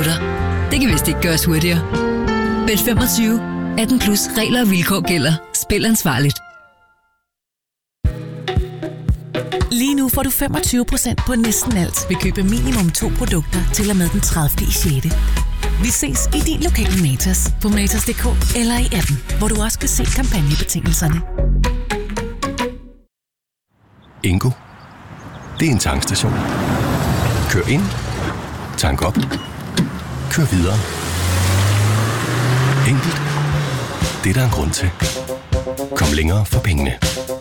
minutter. Det kan vist ikke gøres hurtigere. Bet 25. 18 plus regler og vilkår gælder. Spil ansvarligt. Lige nu får du 25% på næsten alt ved købe minimum 2 produkter til og med den 30.6. Vi ses i din lokale Matas på Matas.dk eller i appen, hvor du også kan se kampagnebetingelserne. Ingo. Det er en tankstation. Kør ind. Tank op. Kør videre. Enkelt. Det er der en grund til. Kom længere for pengene.